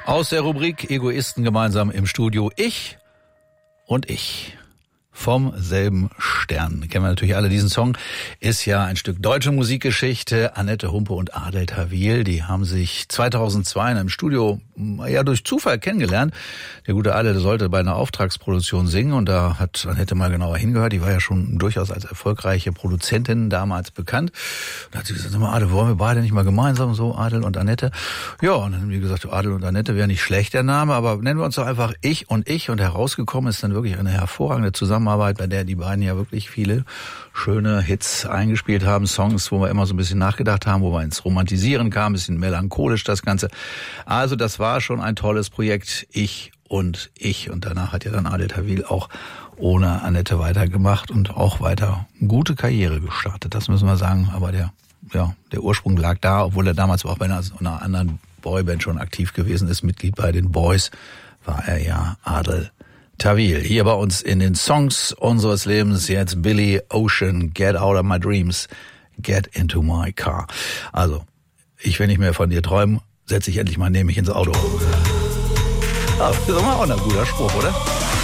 Aus der Rubrik Egoisten gemeinsam im Studio. Ich und ich. Vom selben Stern. Kennen wir natürlich alle. Diesen Song ist ja ein Stück deutsche Musikgeschichte. Annette Humpe und Adel Tawil, die haben sich 2002 in einem Studio ja durch Zufall kennengelernt. Der gute Adel sollte bei einer Auftragsproduktion singen und da hat Annette mal genauer hingehört. Die war ja schon durchaus als erfolgreiche Produzentin damals bekannt. Da hat sie gesagt, Adel, wollen wir beide nicht mal gemeinsam so, Adel und Annette? Ja, und dann haben die gesagt, Adel und Annette wäre nicht schlecht, der Name, aber nennen wir uns doch einfach Ich und ich. Und herausgekommen ist dann wirklich eine hervorragende Zusammenarbeit, bei der die beiden ja wirklich viele schöne Hits eingespielt haben, Songs, wo wir immer so ein bisschen nachgedacht haben, wo wir ins Romantisieren kamen, ein bisschen melancholisch das Ganze. Also das war schon ein tolles Projekt, Ich und ich. Und danach hat ja dann Adel Tawil auch ohne Annette weitergemacht und auch weiter gute Karriere gestartet. Das müssen wir sagen. Aber der Ursprung lag da, obwohl er damals auch bei einer anderen Boyband schon aktiv gewesen ist. Mitglied bei den Boys war er ja Adel Tawil. Hier bei uns in den Songs unseres Lebens jetzt Billy Ocean, Get Out of My Dreams, Get Into My Car. Also, ich will nicht mehr von dir träumen, setz dich endlich mal neben mich ins Auto. Das ist doch mal auch ein guter Spruch, oder?